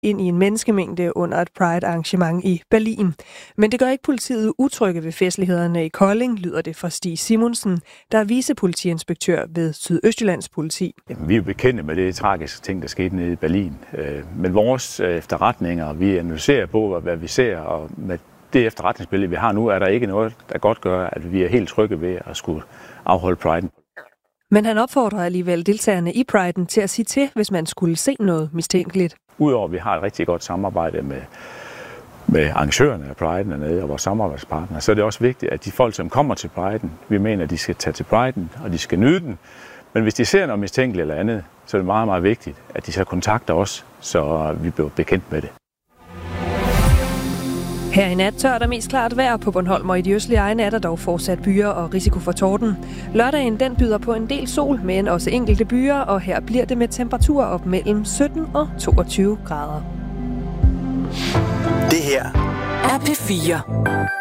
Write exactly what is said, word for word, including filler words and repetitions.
ind i en menneskemængde under et Pride-arrangement i Berlin. Men det gør ikke politiet utrygge ved festlighederne i Kolding, lyder det fra Stig Simonsen, der er vicepolitiinspektør ved Sydøstjyllands politi. Jamen, vi er jo bekendte med det tragiske ting, der skete nede i Berlin. Men vores efterretninger, vi analyserer på, hvad vi ser, og med det efterretningsbillede, vi har nu, er der ikke noget, der godt gør, at vi er helt trygge ved at skulle afholde Pride'en. Men han opfordrer alligevel deltagerne i Pride'en til at sige til, hvis man skulle se noget mistænkeligt. Udover at vi har et rigtig godt samarbejde med, med arrangørerne af Pride'en dernede og vores samarbejdspartnere, så er det også vigtigt, at de folk, som kommer til Pride'en, vi mener, at de skal tage til Pride'en, og de skal nyde den. Men hvis de ser noget mistænkeligt eller andet, så er det meget, meget vigtigt, at de så kontakter os, så vi bliver bekendt med det. Her i nat tørt og mest klart vejr på Bornholm, og i de østlige egne er der dog fortsat byer og risiko for torden. Lørdagen den byder på en del sol, men også enkelte byer, og her bliver det med temperaturer op mellem sytten og toogtyve grader. Det her er P fire.